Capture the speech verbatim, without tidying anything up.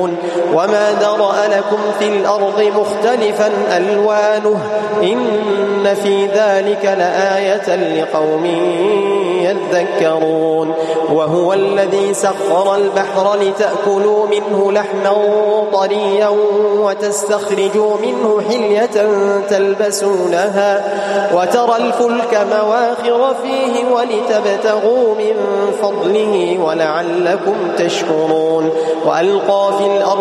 وما ذرأ لكم في الأرض مختلفا ألوانه إن في ذلك لآية لقوم يذكرون وهو الذي سخر البحر لتأكلوا منه لحما طريا وتستخرجوا منه حلية تلبسونها وترى الفلك مواخر فيه ولتبتغوا من فضله ولعلكم تشكرون وألقى في الأرض